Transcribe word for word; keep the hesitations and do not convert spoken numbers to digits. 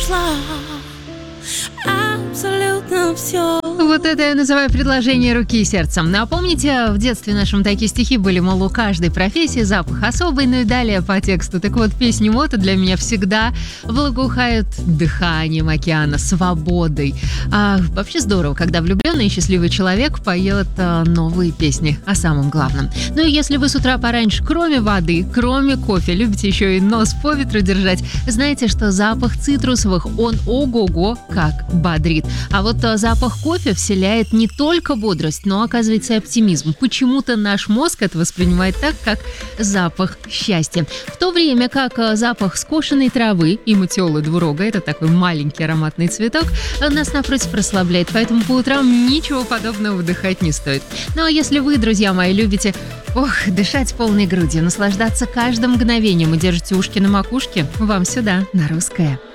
нашла абсолютно все. Вот это я называю предложение руки и сердцем. Напомните, в детстве нашем такие стихи были, мол, у каждой профессии запах особый, ну и далее по тексту. Так вот, песни Мото для меня всегда благоухают дыханием океана, свободой. А, вообще здорово, когда влюбленный и счастливый человек поет а, новые песни о самом главном. Ну и если вы с утра пораньше, кроме воды, кроме кофе, любите еще и нос по ветру держать, знаете, что запах цитрусовых, он ого-го как бодрит. А вот а, запах кофе вселяет не только бодрость, но, оказывается, и оптимизм. Почему-то наш мозг это воспринимает так, как запах счастья. В то время как запах скошенной травы и матиолы двурога, это такой маленький ароматный цветок, нас, напротив, расслабляет. Поэтому по утрам ничего подобного вдыхать не стоит. Ну а если вы, друзья мои, любите ох, дышать полной грудью, наслаждаться каждым мгновением и держите ушки на макушке, вам сюда, на Русское.